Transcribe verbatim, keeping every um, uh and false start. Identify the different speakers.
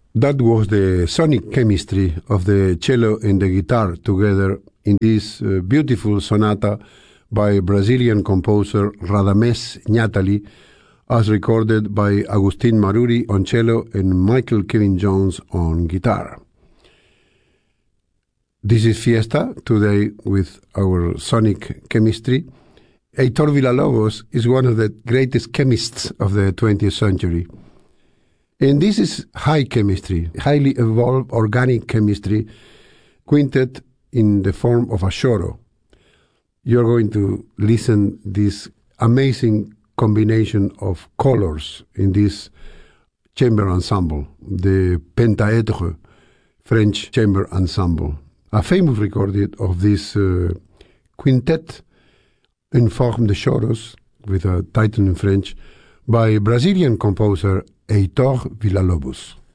Speaker 1: That was the sonic chemistry of the cello and the guitar together in this uh, beautiful sonata by Brazilian composer Radamés Natali, as recorded by Agustin Maruri on cello and Michael Kevin Jones on guitar. This is Fiesta, today with our sonic chemistry. Heitor Villa-Lobos is one of the greatest chemists of the twentieth century. And this is high chemistry, highly evolved organic chemistry, quintet in the form of a choro. You're going to listen this amazing combination of colors in this chamber ensemble, the Pentaèdre French Chamber Ensemble. A famous recording of this uh, quintet in forme de choros, with a title in French, by Brazilian composer Heitor Villa-Lobos.